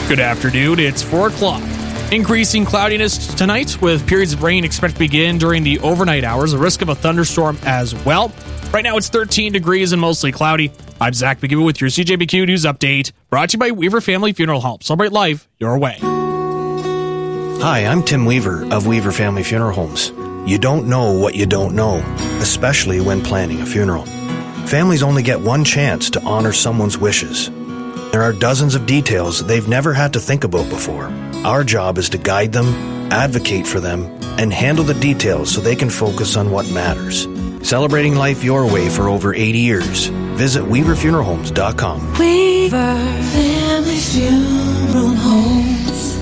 Good afternoon, it's 4 o'clock. Increasing cloudiness tonight with periods of rain expected to begin during the overnight hours, a risk of a thunderstorm as well. Right now it's 13 degrees and mostly cloudy. I'm Zach McGill with your CJBQ News Update, brought to you by Weaver Family Funeral Home. Celebrate life your way. Hi, I'm Tim Weaver of Weaver Family Funeral Homes. You don't know what you don't know, especially when planning a funeral. Families only get one chance to honor someone's wishes. There are dozens of details they've never had to think about before. Our job is to guide them, advocate for them, and handle the details so they can focus on what matters. Celebrating life your way for over 80 years. Visit WeaverFuneralHomes.com. Weaver Family Funeral Homes.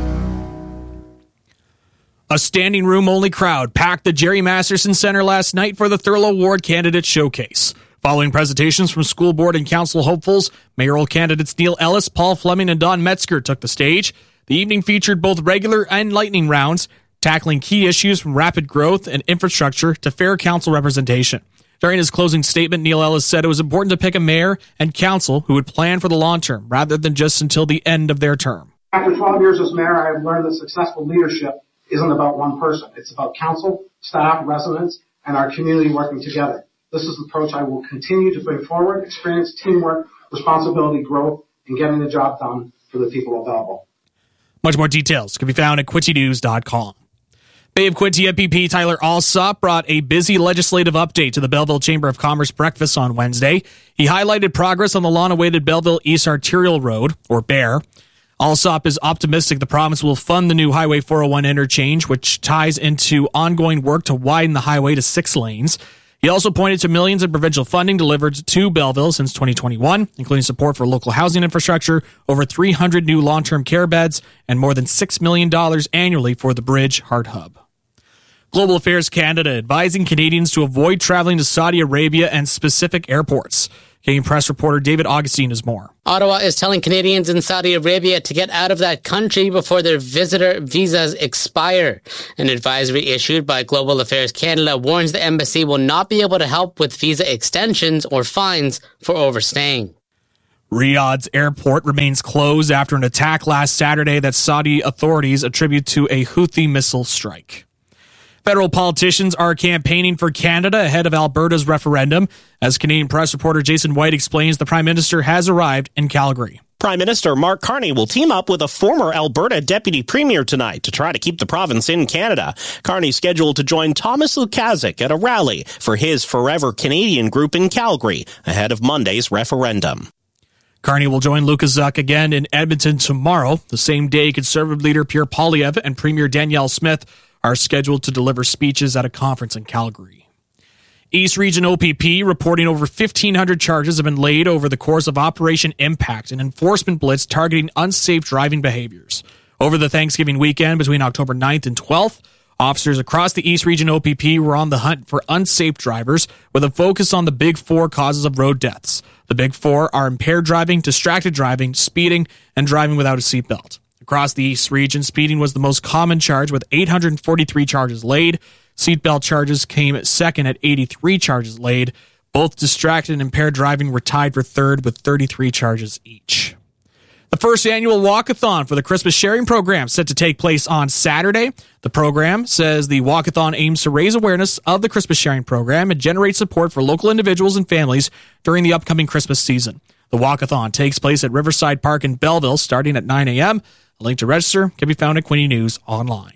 A standing room-only crowd packed the Jerry Masterson Center last night for the Thurlow Award Candidate Showcase. Following presentations from school board and council hopefuls, mayoral candidates Neil Ellis, Paul Fleming, and Don Metzger took the stage. The evening featured both regular and lightning rounds, tackling key issues from rapid growth and infrastructure to fair council representation. During his closing statement, Neil Ellis said it was important to pick a mayor and council who would plan for the long term rather than just until the end of their term. After 12 years as mayor, I have learned that successful leadership isn't about one person. It's about council, staff, residents, and our community working together. This is the approach I will continue to bring forward: experience, teamwork, responsibility, growth, and getting the job done for the people of Belleville. Much more details can be found at quincynews.com. Bay of Quinte MPP Tyler Alsop brought a busy legislative update to the Belleville Chamber of Commerce breakfast on Wednesday. He highlighted progress on the long-awaited Belleville East Arterial Road, or BEAR. Alsop is optimistic the province will fund the new Highway 401 interchange, which ties into ongoing work to widen the highway to 6 lanes. He also pointed to millions in provincial funding delivered to Belleville since 2021, including support for local housing infrastructure, over 300 new long-term care beds, and more than $6 million annually for the Bridge Heart Hub. Global Affairs Canada advising Canadians to avoid traveling to Saudi Arabia and specific airports. Canadian Press reporter David Augustine has more. Ottawa is telling Canadians in Saudi Arabia to get out of that country before their visitor visas expire. An advisory issued by Global Affairs Canada warns the embassy will not be able to help with visa extensions or fines for overstaying. Riyadh's airport remains closed after an attack last Saturday that Saudi authorities attribute to a Houthi missile strike. Federal politicians are campaigning for Canada ahead of Alberta's referendum. As Canadian Press reporter Jason White explains, the Prime Minister has arrived in Calgary. Prime Minister Mark Carney will team up with a former Alberta Deputy Premier tonight to try to keep the province in Canada. Carney's scheduled to join Thomas Lukaszuk at a rally for his Forever Canadian group in Calgary ahead of Monday's referendum. Carney will join Lukaszuk again in Edmonton tomorrow. The same day, Conservative leader Pierre Poilievre and Premier Danielle Smith are scheduled to deliver speeches at a conference in Calgary. East Region OPP reporting over 1,500 charges have been laid over the course of Operation Impact, an enforcement blitz targeting unsafe driving behaviors. Over the Thanksgiving weekend between October 9th and 12th, officers across the East Region OPP were on the hunt for unsafe drivers with a focus on the big 4 causes of road deaths. The big 4 are impaired driving, distracted driving, speeding, and driving without a seatbelt. Across the East Region, speeding was the most common charge with 843 charges laid. Seatbelt charges came second at 83 charges laid. Both distracted and impaired driving were tied for third with 33 charges each. The first annual walkathon for the Christmas Sharing Program set to take place on Saturday. The program says the walkathon aims to raise awareness of the Christmas Sharing Program and generate support for local individuals and families during the upcoming Christmas season. The walkathon takes place at Riverside Park in Belleville starting at 9 a.m. A link to register can be found at Quinte News online.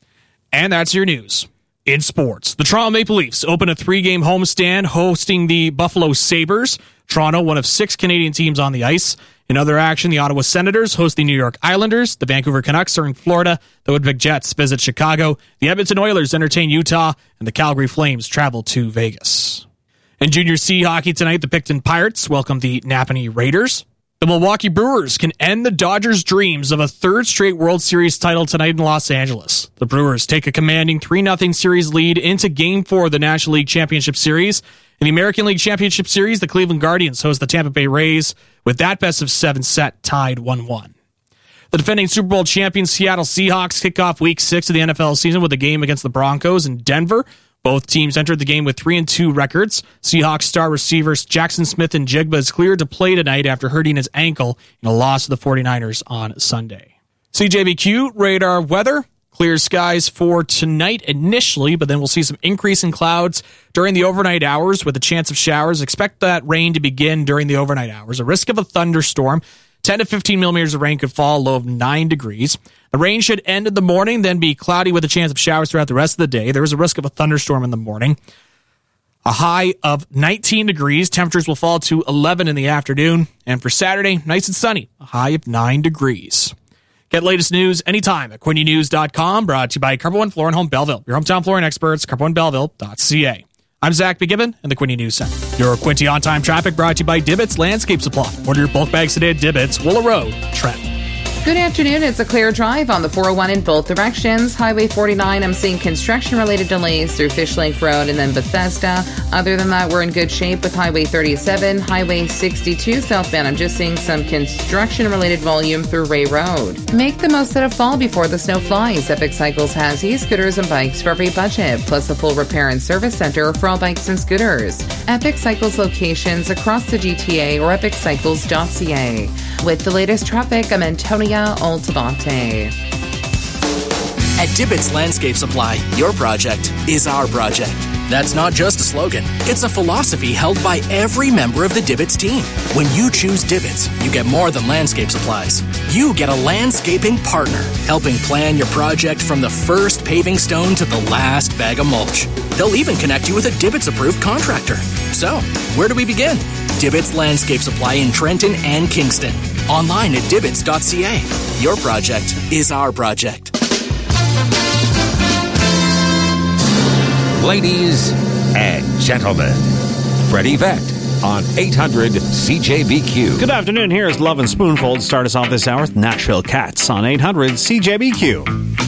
And that's your news. In sports, the Toronto Maple Leafs open a 3-game homestand hosting the Buffalo Sabres. Toronto, one of 6 Canadian teams on the ice. In other action, the Ottawa Senators host the New York Islanders. The Vancouver Canucks are in Florida. The Winnipeg Jets visit Chicago. The Edmonton Oilers entertain Utah. And the Calgary Flames travel to Vegas. In Junior C hockey tonight, the Picton Pirates welcome the Napanee Raiders. The Milwaukee Brewers can end the Dodgers' dreams of a 3rd straight World Series title tonight in Los Angeles. The Brewers take a commanding 3-0 series lead into Game 4 of the National League Championship Series. In the American League Championship Series, the Cleveland Guardians host the Tampa Bay Rays, with that best-of-7 set tied 1-1. The defending Super Bowl champion Seattle Seahawks kick off Week 6 of the NFL season with a game against the Broncos in Denver. Both teams entered the game with 3-2 records. Seahawks star receivers Jackson Smith and Jigba is cleared to play tonight after hurting his ankle in a loss to the 49ers on Sunday. CJBQ radar weather. Clear skies for tonight initially, but then we'll see some increase in clouds during the overnight hours with a chance of showers. Expect that rain to begin during the overnight hours. A risk of a thunderstorm. 10 to 15 millimeters of rain could fall, low of 9 degrees. The rain should end in the morning, then be cloudy with a chance of showers throughout the rest of the day. There is a risk of a thunderstorm in the morning. A high of 19 degrees. Temperatures will fall to 11 in the afternoon. And for Saturday, nice and sunny. A high of 9 degrees. Get latest news anytime at QuintyNews.com. Brought to you by Carbo One Floor and Home Belleville. Your hometown flooring experts, CarboOneBelleville.ca. I'm Zach McGibbon in the Quinte News Center. Your Quinte on-time traffic brought to you by Dibbits Landscape Supply. Order your bulk bags today at Dibbits, Willow Road, Trent. Good afternoon. It's a clear drive on the 401 in both directions. Highway 49, I'm seeing construction-related delays through Fish Lake Road and then Bethesda. Other than that, we're in good shape with Highway 37, Highway 62 southbound. I'm just seeing some construction-related volume through Ray Road. Make the most out of fall before the snow flies. Epic Cycles has e-scooters and bikes for every budget, plus a full repair and service center for all bikes and scooters. Epic Cycles locations across the GTA or epiccycles.ca. With the latest traffic, I'm Antonia Altavante. At Dibbits Landscape Supply, your project is our project. That's not just a slogan. It's a philosophy held by every member of the Dibbits team. When you choose Dibbits, you get more than landscape supplies. You get a landscaping partner, helping plan your project from the first paving stone to the last bag of mulch. They'll even connect you with a Dibbits-approved contractor. So, where do we begin? Dibbits Landscape Supply in Trenton and Kingston. Online at dibbits.ca. Your project is our project. Ladies and gentlemen, Freddie Vett on 800 CJBQ. Good afternoon. Here's Love and Spoonful to start us off this hour with Nashville Cats on 800 CJBQ.